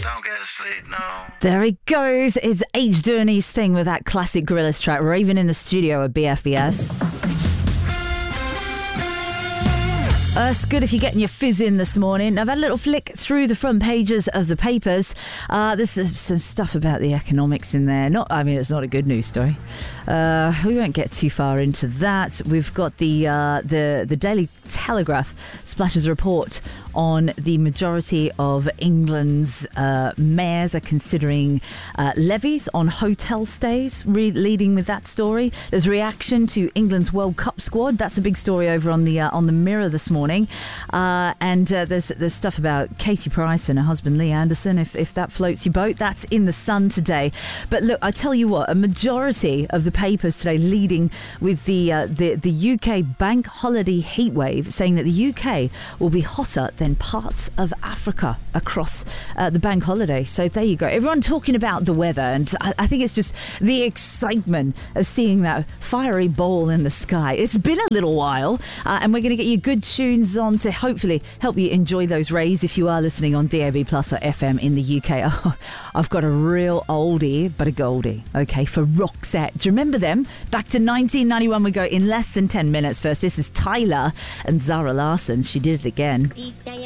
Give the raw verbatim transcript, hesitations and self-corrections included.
Don't get asleep, no. There he goes. It's H. Journey's thing with that classic Gorillaz track. We're even in the studio at B F B S. Uh, it's good if you're getting your fizz in this morning. I've had a little flick through the front pages of the papers. Uh, there's some stuff about the economics in there. Not, I mean, it's not a good news story. Uh, we won't get too far into that. We've got the uh, the the Daily Telegraph splashes a report on the majority of England's uh, mayors are considering uh, levies on hotel stays. Re- leading with that story, there's reaction to England's World Cup squad. That's a big story over on the uh, on the Mirror this morning. Uh, and uh, there's there's stuff about Katie Price and her husband Lee Anderson. If if that floats your boat, that's in the Sun today. But look, I tell you what, a majority of the papers today leading with the uh, the the U K bank holiday heatwave, saying that the U K will be hotter than parts of Africa across uh, the bank holiday. So there you go. Everyone talking about the weather, and I, I think it's just the excitement of seeing that fiery ball in the sky. It's been a little while, uh, and we're going to get you good tunes on to hopefully help you enjoy those rays if you are listening on D A B Plus or F M in the U K. Oh, I've got a real oldie, but a goldie, okay, for Roxette. Do you remember them? Back to nineteen ninety-one we go in less than ten minutes. First, this is Tyler and Zara Larsson. She did it again.